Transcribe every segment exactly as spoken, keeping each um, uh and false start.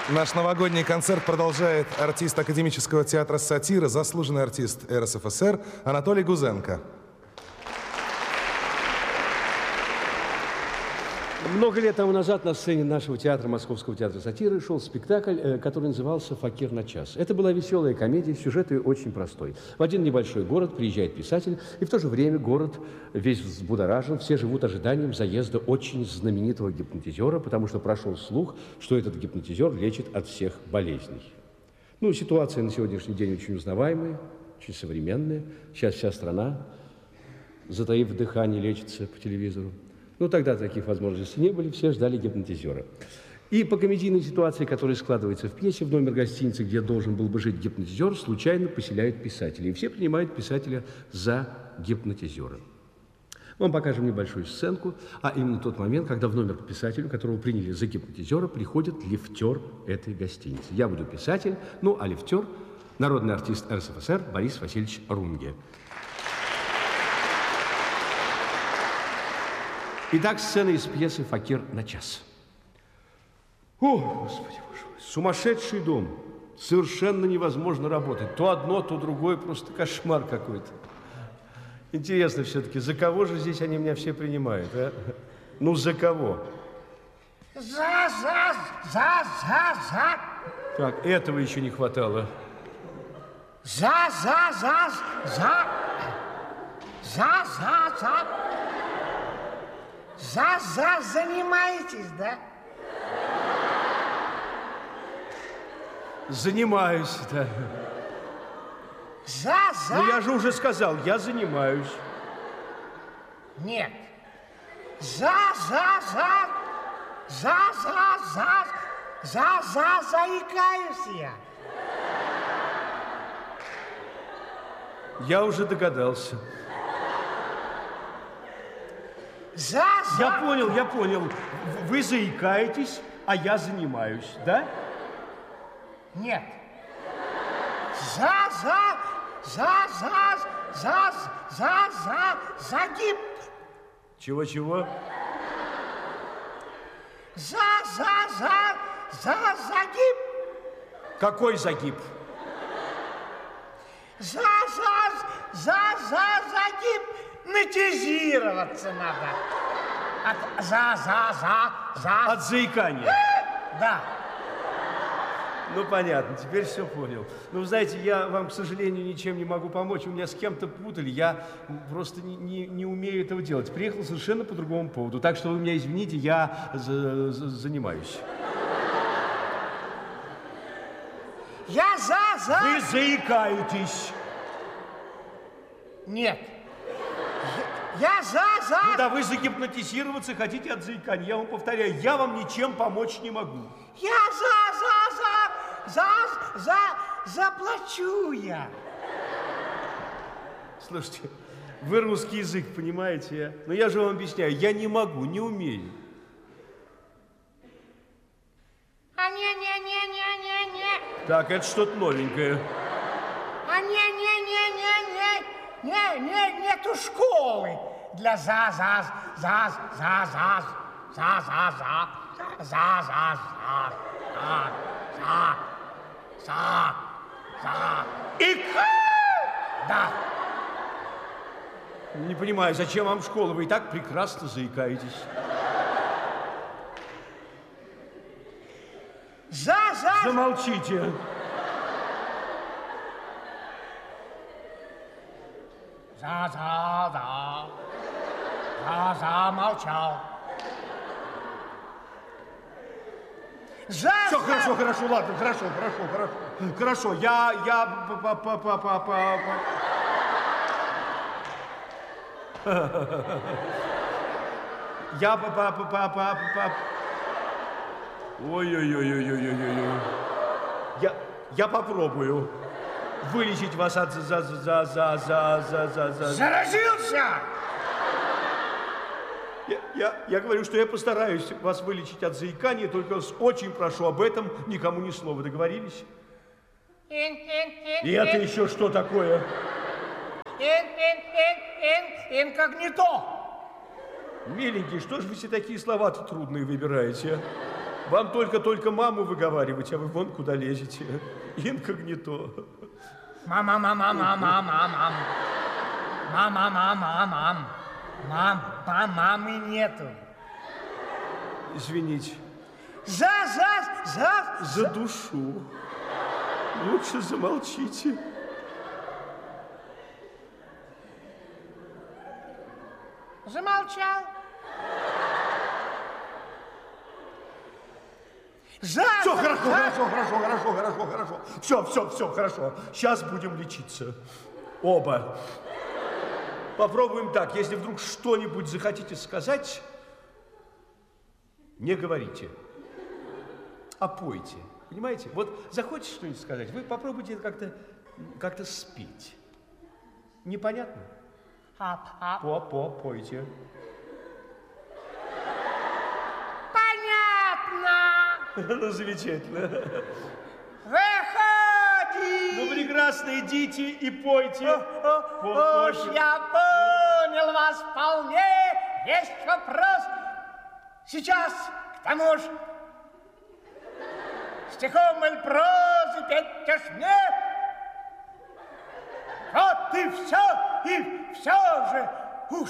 Наш новогодний концерт продолжает артист Академического театра сатиры, заслуженный артист эр эс эф эс эр Анатолий Гузенко. Много лет тому назад на сцене нашего театра, Московского театра сатиры, шел спектакль, который назывался «Факир на час». Это была веселая комедия, сюжет ее очень простой. В один небольшой город приезжает писатель, и в то же время город весь взбудоражен, все живут ожиданием заезда очень знаменитого гипнотизера, потому что прошел слух, что этот гипнотизер лечит от всех болезней. Ну, ситуация на сегодняшний день очень узнаваемая, очень современная. Сейчас вся страна, затаив дыхание, лечится по телевизору. Ну, тогда таких возможностей не были, все ждали гипнотизера. И по комедийной ситуации, которая складывается в пьесе, в номер гостиницы, где должен был бы жить гипнотизер, случайно поселяют писателя. И все принимают писателя за гипнотизера. Мы вам покажем небольшую сценку, а именно тот момент, когда в номер к писателю, которого приняли за гипнотизера, приходит лифтер этой гостиницы. Я буду писатель, ну, а лифтер – народный артист эр эс эф эс эр Борис Васильевич Рунге. Итак, сцена из пьесы «Факир на час». О, Господи, боже мой, сумасшедший дом. Совершенно невозможно работать. То одно, то другое, просто кошмар какой-то. Интересно все-таки, за кого же здесь они меня все принимают, а? Ну, за кого? За, за, за, за, за. Так, этого еще не хватало. За, за, за, за. За, за, за. За-за занимаетесь, да? Занимаюсь, да. За-за... Ну, я же уже сказал, я занимаюсь. Нет. За-за-за... За-за-за... За-за заикаюсь я. Я уже догадался. За, за... Я понял, я понял. Вы заикаетесь, а я занимаюсь, да? Нет. За, за, за, за, за, за, за, загиб. Чего-чего? За, за, за, за, загиб. Какой загиб? За, за, за, за, загиб. Натизироваться надо. От за, за, за, за. От заикания? Да. Ну, понятно, теперь все понял. Ну, знаете, я вам, к сожалению, ничем не могу помочь. У меня с кем-то путали, я просто не, не, не умею этого делать. Приехал совершенно по другому поводу. Так что вы меня извините, я за, за, занимаюсь. Я за, за... Вы заикаетесь. Нет. Я за, за... Ну да, вы загипнотизироваться хотите от заикания. Я вам повторяю, я вам ничем помочь не могу. Я за, за, за, за, за, заплачу я. Слушайте, вы русский язык понимаете, а? Но я же вам объясняю, я не могу, не умею. А не-не-не-не-не-не. Так, это что-то новенькое. А не-не-не-не-не. Не, не, нету школы для за, за, за, за, за, за, за, за, за, за, за, за, за, за, за. И Да. не понимаю, зачем вам школа? Вы и так прекрасно заикаетесь. За, за. Замолчите. За, за, за. За, за, молчал. За, Все, за. хорошо, хорошо, ладно, хорошо, хорошо, хорошо. Хорошо, я, я, па, па, па, па, па, па. Я, па, па, па, па, па, па. Ой-ой-ой-ой-ой-ой-ой. Я, я попробую вылечить вас от за, за, за, за, за, за, за. Заразился! Я, я, я говорю, что я постараюсь вас вылечить от заикания, только очень прошу об этом никому ни слова. Договорились? И это еще что такое? Инкогнито. Миленький, что же вы все такие слова-то трудные выбираете? Вам только-только маму выговаривать, а вы вон куда лезете. Инкогнито. Мама, мама, мама, мама, мама. Мама, мама, мама. Мам, мам, мамы нету. Извините. За, за, за. За душу. Лучше замолчите. Замолчал. За, Все, за, хорошо, за. хорошо, хорошо, хорошо, хорошо, хорошо. Все, все, все, хорошо. Сейчас будем лечиться. Оба. Попробуем так. Если вдруг что-нибудь захотите сказать, не говорите, а пойте. Понимаете? Вот захочешь что-нибудь сказать, вы попробуйте как-то как-то спеть. Непонятно? Ап, ап. По, по, пойте. Понятно. Ну, замечательно. Выходи. Ну, прекрасно, идите и пойте. О, уж я понял вас вполне. Есть вопрос. Сейчас, к тому же, стихом или прозой петь уж мне. Вот и все, и все же уж.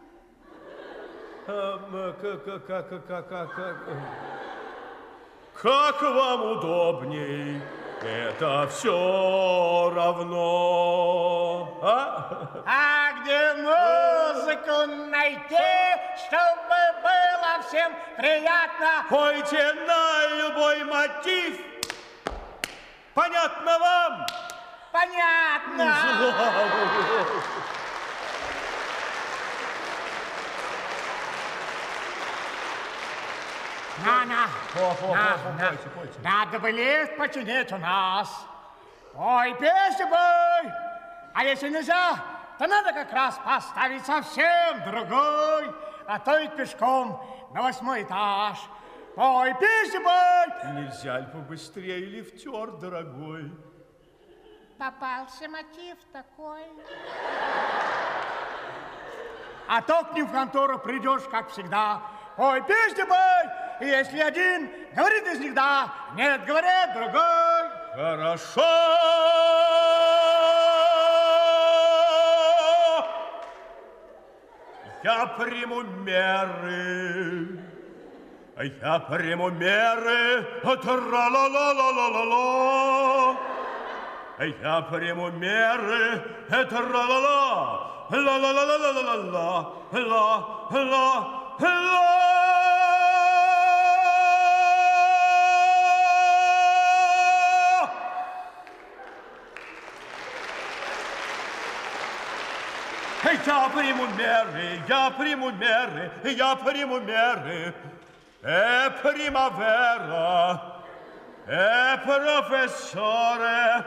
Как, как, как, как, как, как вам удобней, это все равно. А? А где музыку найти, чтобы было всем приятно? Пойте на любой мотив. Понятно вам? Понятно. На, на, на, на. Пойте, пойте. Надо бы лифт починить у нас. Ой, песня бой. А если нельзя, то надо как раз поставить совсем другой, а то и пешком на восьмой этаж. Ой, песня бой. Нельзя ли побыстрее, лифтер, дорогой? Попался мотив такой. А то к ним в контору придешь, как всегда. Ой, песня бой. И если один говорит из них да, нет, говорит другой. Хорошо. Я приму меры. Я приму меры. Тра-ла-ла-ла-ла-ла-ла. Я приму меры. Тра-ла-ла. Ла-ла-ла-ла-ла-ла-ла. Ла-ла-ла. Я приму меры, я приму меры, я приму меры. Э, примавера, э, профессоре,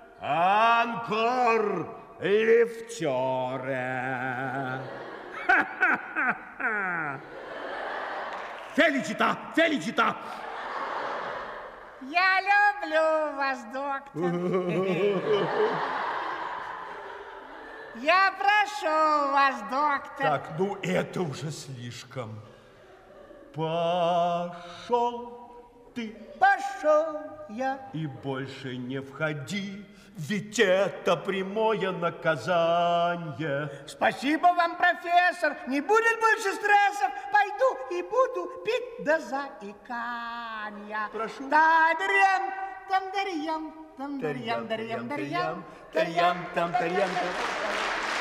анкор лифтере. Феличита, феличита. Я люблю вас, доктор. Я прошу вас, доктор. Так, ну это уже слишком. Пошел ты. Пошел я. И больше не входи, ведь это прямое наказание. Спасибо вам, профессор. Не будет больше стрессов. Пойду и буду пить до заикания. Прошу. Та-дарьям, там-дарьям, там-дарьям, дарьям, дарьям, дарьям, там, дарьям.